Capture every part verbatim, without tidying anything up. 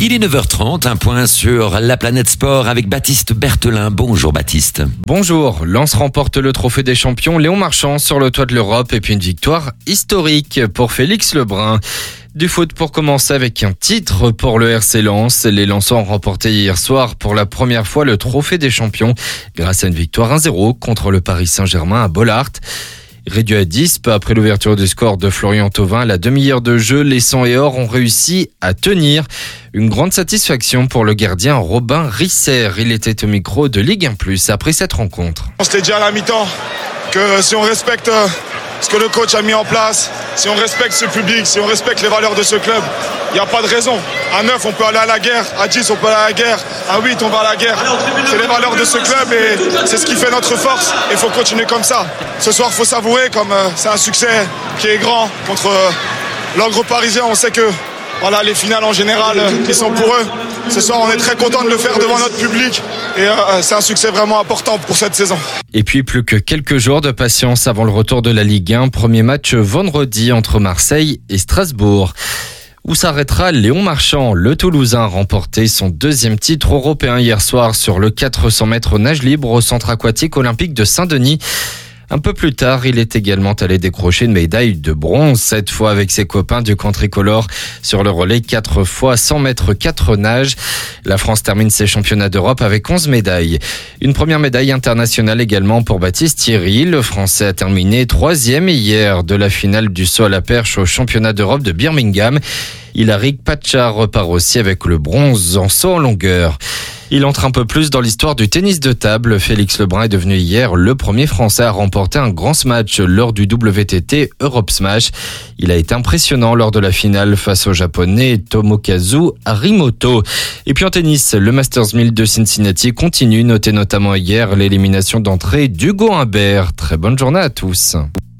Il est neuf heures trente, un point sur la planète sport avec Baptiste Berthelin. Bonjour Baptiste. Bonjour, Lens remporte le trophée des champions Léon Marchand sur le toit de l'Europe et puis une victoire historique pour Félix Lebrun. Du foot pour commencer avec un titre pour le R C Lens. Les Lensois ont remporté hier soir pour la première fois le trophée des champions grâce à une victoire un zéro contre le Paris Saint-Germain à Bollaert. Réduit à dix, peu après l'ouverture du score de Florian Thauvin, à la demi-heure de jeu, les Sang et Or ont réussi à tenir. Une grande satisfaction pour le gardien Robin Risser. Il était au micro de Ligue un plus après cette rencontre. On s'était dit à la mi-temps que si on respecte ce que le coach a mis en place, si on respecte ce public, si on respecte les valeurs de ce club, il n'y a pas de raison. À neuf, on peut aller à la guerre. À dix, on peut aller à la guerre. À huit, on va à la guerre. C'est les valeurs de ce club et c'est ce qui fait notre force. Il faut continuer comme ça. Ce soir, il faut s'avouer, comme euh, c'est un succès qui est grand contre euh, l'Angre parisien. On sait que voilà, les finales en général, euh, qui sont pour eux. Ce soir, on est très content de le faire devant notre public et euh, c'est un succès vraiment important pour cette saison. Et puis plus que quelques jours de patience avant le retour de la Ligue un. Premier match vendredi entre Marseille et Strasbourg. Où s'arrêtera Léon Marchand? Le Toulousain a remporté son deuxième titre européen hier soir sur le quatre cents mètres nage libre au centre aquatique olympique de Saint-Denis. Un peu plus tard, il est également allé décrocher une médaille de bronze, cette fois avec ses copains du camp tricolore sur le relais quatre fois cent mètres quatre nages. La France termine ses championnats d'Europe avec onze médailles. Une première médaille internationale également pour Baptiste Thierry. Le Français a terminé troisième hier de la finale du saut à la perche au championnat d'Europe de Birmingham. Ilaric Pacha repart aussi avec le bronze en saut en longueur. Il entre un peu plus dans l'histoire du tennis de table. Félix Lebrun est devenu hier le premier Français à remporter un grand smash lors du W T T Europe Smash. Il a été impressionnant lors de la finale face au Japonais Tomokazu Harimoto. Et puis en tennis, le Masters mille de Cincinnati continue. Notez notamment hier l'élimination d'entrée d'Hugo Humbert. Très bonne journée à tous.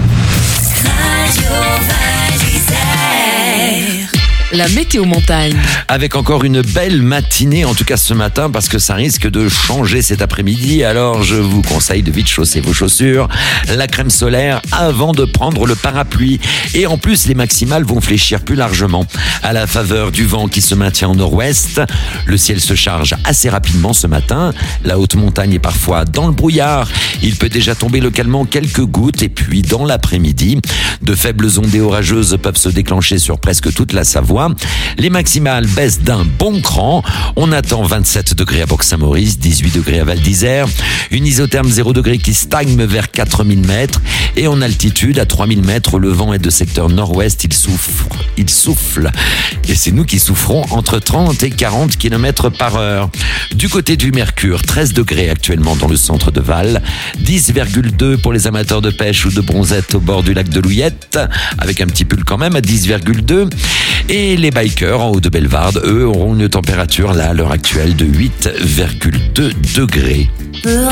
La météo montagne. Avec encore une belle matinée, en tout cas ce matin, parce que ça risque de changer cet après-midi. Alors je vous conseille de vite chausser vos chaussures, la crème solaire avant de prendre le parapluie. Et en plus, les maximales vont fléchir plus largement à la faveur du vent qui se maintient au nord-ouest. Le ciel se charge assez rapidement ce matin. La haute montagne est parfois dans le brouillard. Il peut déjà tomber localement quelques gouttes. Et puis dans l'après-midi, de faibles ondées orageuses peuvent se déclencher sur presque toute la Savoie. Les maximales baissent d'un bon cran. On attend vingt-sept degrés à Bourg-Saint-Maurice, dix-huit degrés à Val d'Isère. Une isotherme zéro degré qui stagne vers quatre mille mètres. Et en altitude, à trois mille mètres, le vent est de secteur nord-ouest. Il souffle. Il souffle. Et c'est nous qui souffrons entre trente et quarante kilomètres par heure. Du côté du Mercure, treize degrés actuellement dans le centre de Val. dix virgule deux pour les amateurs de pêche ou de bronzette au bord du lac de Louillette. Avec un petit pull quand même à dix virgule deux. Et les bikers en haut de Bellevarde, eux, auront une température là à l'heure actuelle de huit virgule deux degrés.